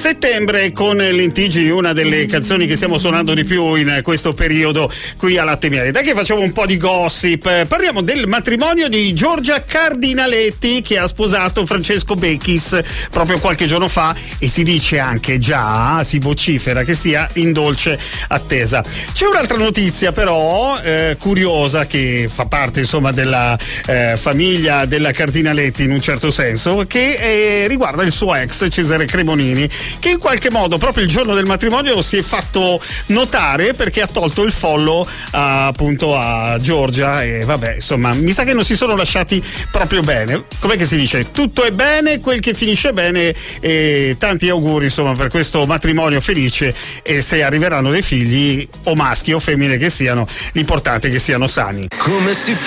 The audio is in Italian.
Settembre con l'Intigi, una delle canzoni che stiamo suonando di più in questo periodo qui a Latte Miele. Dai che facciamo un po' di gossip. Parliamo del matrimonio di Giorgia Cardinaletti, che ha sposato Francesco Bechis proprio qualche giorno fa, e si dice anche già, si vocifera che sia in dolce attesa. C'è un'altra notizia però curiosa, che fa parte insomma della famiglia della Cardinaletti in un certo senso, che riguarda il suo ex Cesare Cremonini, che in qualche modo proprio il giorno del matrimonio si è fatto notare perché ha tolto il follow appunto a Giorgia. E vabbè, insomma, mi sa che non si sono lasciati proprio bene. Com'è che si dice? Tutto è bene quel che finisce bene, e tanti auguri insomma per questo matrimonio felice, e se arriveranno dei figli, o maschi o femmine che siano, l'importante è che siano sani. Come si